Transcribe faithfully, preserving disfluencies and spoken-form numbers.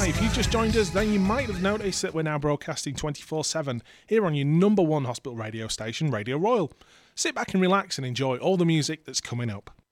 Hi, if you've just joined us, then you might have noticed that we're now broadcasting twenty-four seven here on your number one hospital radio station, Radio Royal. Sit back and relax and enjoy all the music that's coming up.